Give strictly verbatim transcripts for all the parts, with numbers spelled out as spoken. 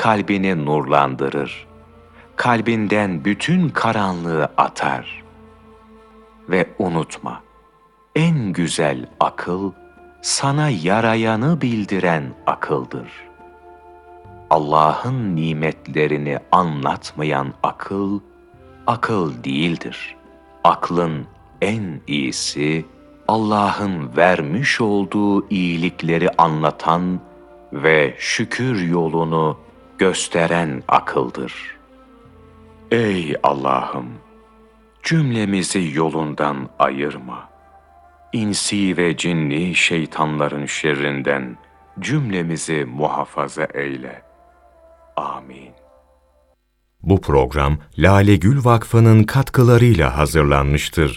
kalbini nurlandırır. Kalbinden bütün karanlığı atar. Ve unutma, en güzel akıl, sana yarayanı bildiren akıldır. Allah'ın nimetlerini anlatmayan akıl, akıl değildir. Aklın en iyisi, Allah'ın vermiş olduğu iyilikleri anlatan ve şükür yolunu gösteren akıldır. Ey Allah'ım! Cümlemizi yolundan ayırma. İnsi ve cinni şeytanların şerrinden cümlemizi muhafaza eyle. Amin. Bu program Lale Gül Vakfı'nın katkılarıyla hazırlanmıştır.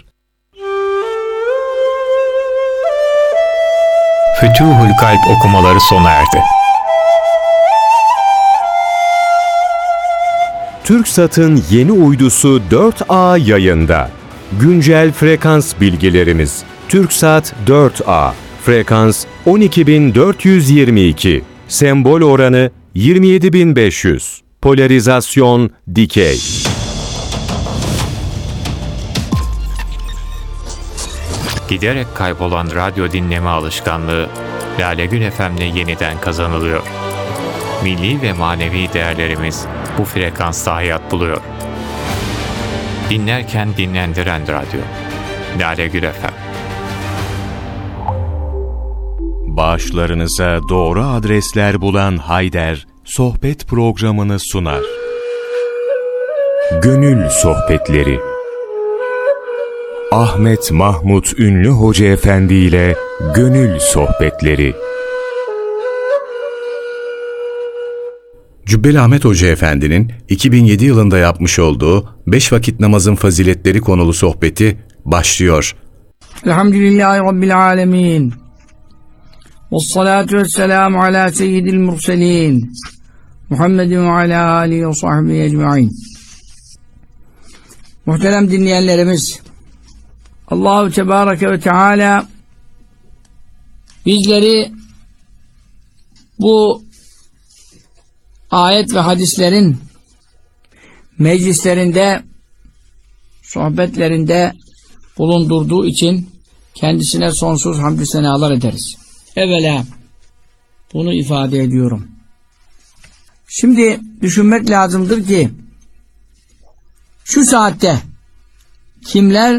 Fütuhul Kalp okumaları sona erdi. TürkSat'ın yeni uydusu dört A yayında. Güncel frekans bilgilerimiz. TürkSat dört A. Frekans on iki bin dört yüz yirmi iki. Sembol oranı yirmi yedi bin beş yüz. Polarizasyon dikey. Giderek kaybolan radyo dinleme alışkanlığı Lale Gül F M'le yeniden kazanılıyor. Milli ve manevi değerlerimiz bu frekansta hayat buluyor. Dinlerken dinlendiren radyo. Lale Gül F M. Bağışlarınıza doğru adresler bulan Hayder, sohbet programını sunar. Gönül Sohbetleri. Ahmet Mahmut Ünlü Hoca Efendi ile Gönül Sohbetleri. Cübbeli Ahmet Hoca Efendi'nin iki bin yedi yılında yapmış olduğu Beş Vakit Namazın Faziletleri konulu sohbeti başlıyor. Elhamdülillahi Rabbil Alemin. Vessalatu vesselamu ala seyyidil murselin. Muhammedin ve ala alihi ve sahbihi ecma'in. Muhterem dinleyenlerimiz, Allahu Tebareke ve Teala bizleri bu ayet ve hadislerin meclislerinde, sohbetlerinde bulundurduğu için kendisine sonsuz hamdü senalar ederiz. Evvela bunu ifade ediyorum. Şimdi düşünmek lazımdır ki şu saatte kimler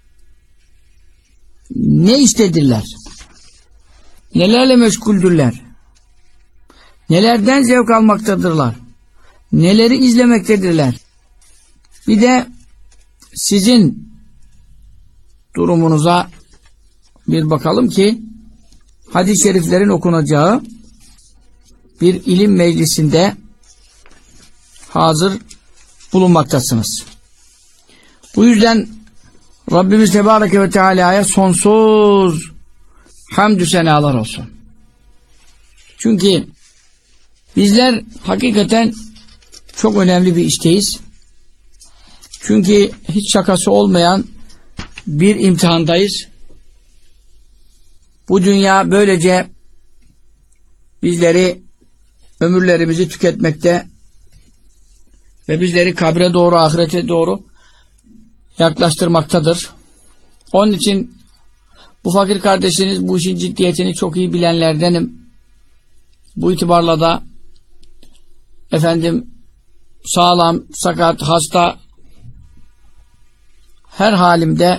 ne iştedirler? Nelerle meşguldürler? Nelerden zevk almaktadırlar? Neleri izlemektedirler? Bir de sizin durumunuza bir bakalım ki hadis-i şeriflerin okunacağı bir ilim meclisinde hazır bulunmaktasınız. Bu yüzden Rabbimiz Tebareke ve Teala'ya sonsuz hamdü senalar olsun. Çünkü bizler hakikaten çok önemli bir işteyiz. Çünkü hiç şakası olmayan bir imtihandayız. Bu dünya böylece bizleri, ömürlerimizi tüketmekte ve bizleri kabre doğru, ahirete doğru yaklaştırmaktadır. Onun için bu fakir kardeşiniz bu işin ciddiyetini çok iyi bilenlerdenim. Bu itibarla da efendim sağlam, sakat, hasta her halimde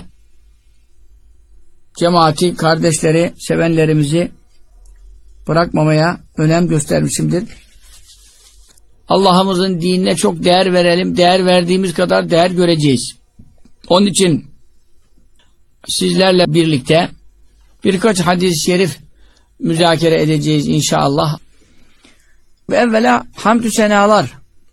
cemaati, kardeşleri, sevenlerimizi bırakmamaya önem göstermişimdir. Allah'ımızın dinine çok değer verelim. Değer verdiğimiz kadar değer göreceğiz. Onun için sizlerle birlikte birkaç hadis-i şerif müzakere edeceğiz inşallah. Ve evvela hamdü senalar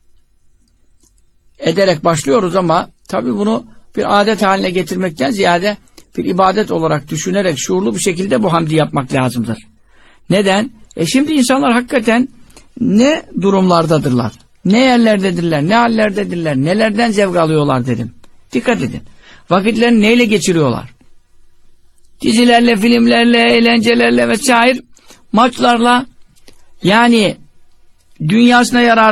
ederek başlıyoruz ama tabi bunu bir adet haline getirmekten ziyade bir ibadet olarak düşünerek şuurlu bir şekilde bu hamdi yapmak lazımdır. Neden? E şimdi insanlar hakikaten ne durumlardadırlar, ne yerlerdedirler, ne hallerdedirler, nelerden zevk alıyorlar dedim. Dikkat edin. Vakitlerini neyle geçiriyorlar? Dizilerle, filmlerle, eğlencelerle vesaire, maçlarla, yani dünyasına yarar